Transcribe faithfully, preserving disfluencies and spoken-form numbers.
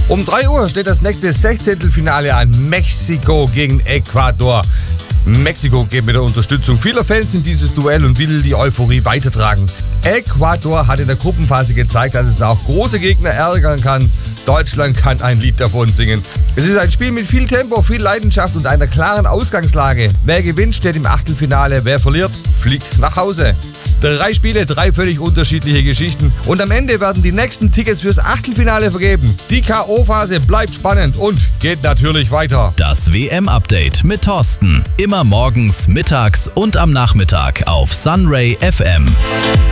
Um drei Uhr steht das nächste Sechzehntelfinale an. Mexiko gegen Ecuador. Mexiko geht mit der Unterstützung vieler Fans in dieses Duell und will die Euphorie weitertragen. Ecuador hat in der Gruppenphase gezeigt, dass es auch große Gegner ärgern kann. Deutschland kann ein Lied davon singen. Es ist ein Spiel mit viel Tempo, viel Leidenschaft und einer klaren Ausgangslage. Wer gewinnt, steht im Achtelfinale. Wer verliert, fliegt nach Hause. Drei Spiele, drei völlig unterschiedliche Geschichten. Und am Ende werden die nächsten Tickets fürs Achtelfinale vergeben. Die K O-Phase bleibt spannend und geht natürlich weiter. Das W M-Update mit Thorsten. Immer morgens, mittags und am Nachmittag auf Sunray F M.